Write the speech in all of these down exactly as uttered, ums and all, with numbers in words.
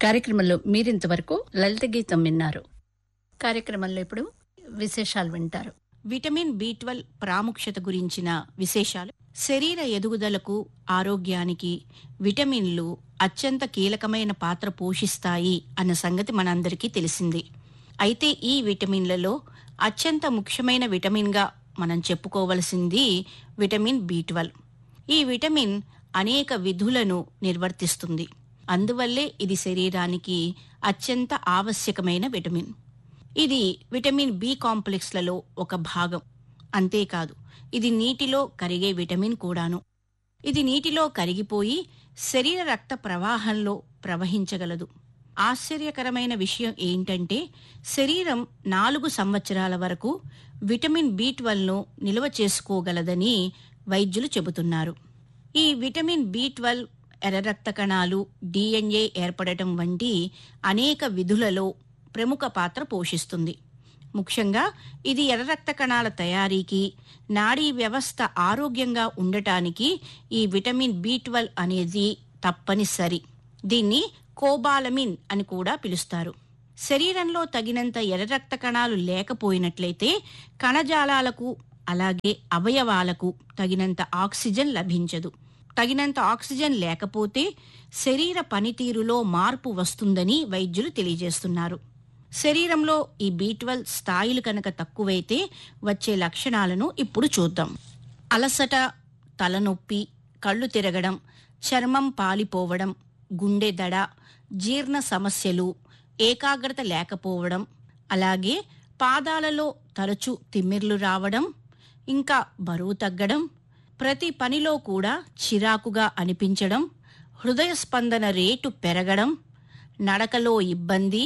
కార్యక్రమంలో మీరింతవరకు లలిత గీతం విన్నారు. కార్యక్రమంలో ఇప్పుడు విశేషాలు వింటారు. విటమిన్ బి ట్వెల్వ్ ప్రాముఖ్యత గురించిన విశేషాలు. శరీర ఎదుగుదలకు, ఆరోగ్యానికి విటమిన్లు అత్యంత కీలకమైన పాత్ర పోషిస్తాయి అన్న సంగతి మనందరికీ తెలిసింది. అయితే ఈ విటమిన్లలో అత్యంత ముఖ్యమైన విటమిన్గా మనం చెప్పుకోవలసింది విటమిన్ బి ట్వెల్వ్. ఈ విటమిన్ అనేక విధులను నిర్వర్తిస్తుంది. అందువల్లే ఇది శరీరానికి అత్యంత ఆవశ్యకమైన విటమిన్. ఇది విటమిన్ బి కాంప్లెక్స్లలో ఒక భాగం. అంతేకాదు, ఇది నీటిలో కరిగే విటమిన్ కూడాను. ఇది నీటిలో కరిగిపోయి శరీర రక్త ప్రవాహంలో ప్రవహించగలదు. ఆశ్చర్యకరమైన విషయం ఏంటంటే శరీరం నాలుగు సంవత్సరాల వరకు విటమిన్ బి ట్వెల్వ్ను నిల్వ చేసుకోగలదని వైద్యులు చెబుతున్నారు. ఈ విటమిన్ బి ట్వెల్వ్ ఎర్ర రక్త కణాలు, డిఎన్ఏ ఏర్పడటం వంటి అనేక విధులలో ప్రముఖ పాత్ర పోషిస్తుంది. ముఖ్యంగా ఇది ఎర్ర రక్త కణాల తయారీకి, నాడీ వ్యవస్థ ఆరోగ్యంగా ఉండటానికి ఈ విటమిన్ బి ట్వెల్వ్ అనేది తప్పనిసరి. దీన్ని కోబాలమిన్ అని కూడా పిలుస్తారు. శరీరంలో తగినంత ఎర్ర రక్త కణాలు లేకపోయినట్లయితే కణజాలాలకు అలాగే అవయవాలకు తగినంత ఆక్సిజన్ లభించదు. తగినంత ఆక్సిజన్ లేకపోతే శరీర పనితీరులో మార్పు వస్తుందని వైద్యులు తెలియజేస్తున్నారు. శరీరంలో ఈ బి ట్వెల్వ్ స్థాయిలు కనుక తక్కువైతే వచ్చే లక్షణాలను ఇప్పుడు చూద్దాం. అలసట, తలనొప్పి, కళ్ళు తిరగడం, చర్మం పాలిపోవడం, గుండె దడ, జీర్ణ సమస్యలు, ఏకాగ్రత లేకపోవడం, అలాగే పాదాలలో తరచూ తిమ్మిర్లు రావడం, ఇంకా బరువు తగ్గడం, ప్రతి పనిలో కూడా చిరాకుగా అనిపించడం, హృదయ స్పందన రేటు పెరగడం, నడకలో ఇబ్బంది,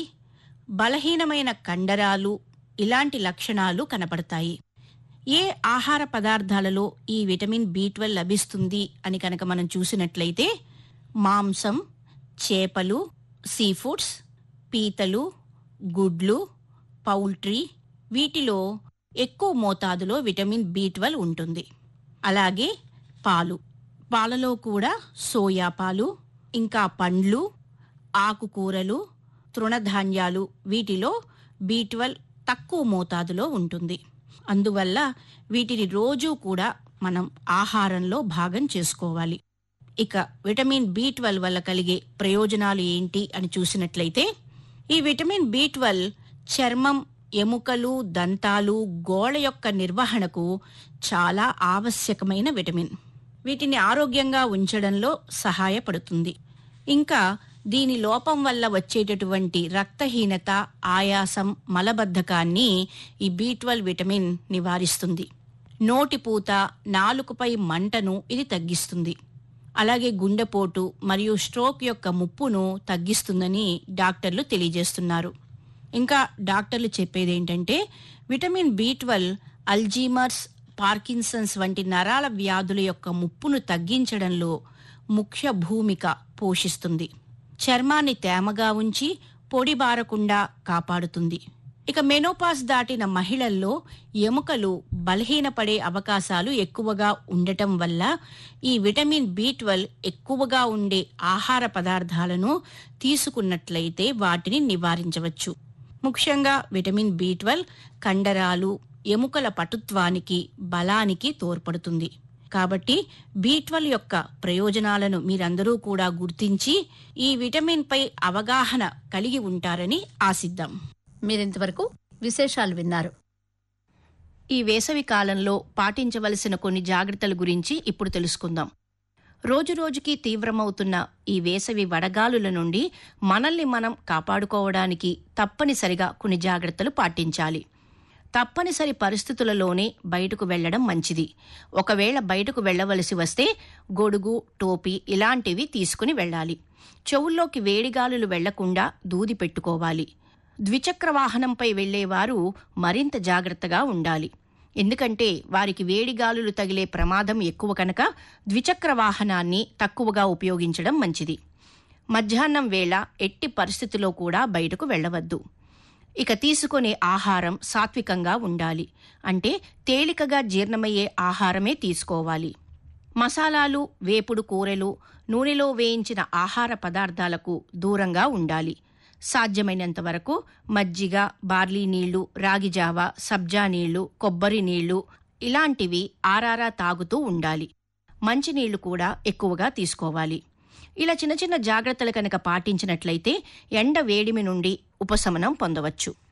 బలహీనమైన కండరాలు ఇలాంటి లక్షణాలు కనపడతాయి. ఏ ఆహార పదార్థాలలో ఈ విటమిన్ బి ట్వెల్వ్ లభిస్తుంది అని కనుక మనం చూసినట్లయితే మాంసం, చేపలు, సీ ఫుడ్స్, పీతలు, గుడ్లు, పౌల్ట్రీ వీటిలో ఎక్కువ మోతాదులో విటమిన్ బి ట్వెల్వ్ ఉంటుంది. అలాగే పాలు, పాలలో కూడా సోయా పాలు, ఇంకా పండ్లు, ఆకుకూరలు, తృణధాన్యాలు వీటిలో బి ట్వెల్వ్ తక్కువ మోతాదులో ఉంటుంది. అందువల్ల వీటిని రోజూ కూడా మనం ఆహారంలో భాగం చేసుకోవాలి. ఇక విటమిన్ బి ట్వెల్వ్ వల్ల కలిగే ప్రయోజనాలు ఏంటి అని చూసినట్లయితే ఈ విటమిన్ బి ట్వెల్వ్ చర్మం, ఎముకలు, దంతాలు, గోళ్ళ యొక్క నిర్వహణకు చాలా ఆవశ్యకమైన విటమిన్. వీటిని ఆరోగ్యంగా ఉంచడంలో సహాయపడుతుంది. ఇంకా దీని లోపం వల్ల వచ్చేటటువంటి రక్తహీనత, ఆయాసం, మలబద్ధకాన్ని ఈ బి ట్వెల్వ్ విటమిన్ నివారిస్తుంది. నోటిపూత, నాలుకపై మంటను ఇది తగ్గిస్తుంది. అలాగే గుండెపోటు మరియు స్ట్రోక్ యొక్క ముప్పును తగ్గిస్తుందని డాక్టర్లు తెలియజేస్తున్నారు. ఇంకా డాక్టర్లు చెప్పేది ఏంటంటే vitamin B twelve Alzheimer's, Parkinson's వంటి నరాల వ్యాధుల యొక్క ముప్పును తగ్గించడంలో ముఖ్య భూమిక పోషిస్తుంది. చర్మాన్ని తేమగా ఉంచి పొడి బారకుండా కాపాడుతుంది. ఇక మెనోపాజ్ దాటిన మహిళల్లో ఎముకలు బలహీనపడే అవకాశాలు ఎక్కువగా ఉండటం వల్ల ఈ విటమిన్ బి ట్వెల్వ్ ఎక్కువగా ఉండే ఆహార పదార్థాలను తీసుకున్నట్లయితే వాటిని నివారించవచ్చు. ముఖ్యంగా విటమిన్ బి ట్వెల్వ్ కండరాలు, ఎముకల పటుత్వానికి, బలానికి తోడ్పడుతుంది. కాబట్టి బి ట్వెల్వ్ యొక్క ప్రయోజనాలను మీరందరూ కూడా గుర్తించి ఈ విటమిన్ పై అవగాహన కలిగి ఉంటారని ఆశిద్దాం. మీరింతవరకు విశేషాలు విన్నారు. ఈ వేసవి కాలంలో పాటించవలసిన కొన్ని జాగ్రత్తల గురించి ఇప్పుడు తెలుసుకుందాం. రోజురోజుకి తీవ్రమవుతున్న ఈ వేసవి వడగాలుల నుండి మనల్ని మనం కాపాడుకోవడానికి తప్పనిసరిగా కొన్ని జాగ్రత్తలు పాటించాలి. తప్పనిసరి పరిస్థితులలోనే బయటకు వెళ్లడం మంచిది. ఒకవేళ బయటకు వెళ్లవలసి వస్తే గొడుగు, టోపీ ఇలాంటివి తీసుకుని వెళ్ళాలి. చెవుల్లోకి వేడిగాలులు వెళ్లకుండా దూది పెట్టుకోవాలి. ద్విచక్ర వాహనంపై వెళ్లేవారు మరింత జాగ్రత్తగా ఉండాలి. ఎందుకంటే వారికి వేడిగాలులు తగిలే ప్రమాదం ఎక్కువ కనుక ద్విచక్ర వాహనాన్ని తక్కువగా ఉపయోగించడం మంచిది. మధ్యాహ్నం వేళ ఎట్టి పరిస్థితిలో కూడా బయటకు వెళ్లవద్దు. ఇక తీసుకునే ఆహారం సాత్వికంగా ఉండాలి. అంటే తేలికగా జీర్ణమయ్యే ఆహారమే తీసుకోవాలి. మసాలాలు, వేపుడు కూరలు, నూనెలో వేయించిన ఆహార పదార్థాలకు దూరంగా ఉండాలి. సాధ్యమైనంత వరకు మజ్జిగ, బార్లీ నీళ్లు, రాగిజావ, సబ్జా నీళ్లు, కొబ్బరి నీళ్లు ఇలాంటివి ఆరారా తాగుతూ ఉండాలి. మంచినీళ్లు కూడా ఎక్కువగా తీసుకోవాలి. ఇలా చిన్న చిన్న జాగ్రత్తలు కనుక పాటించినట్లయితే ఎండ వేడిమి నుండి ఉపశమనం పొందవచ్చు.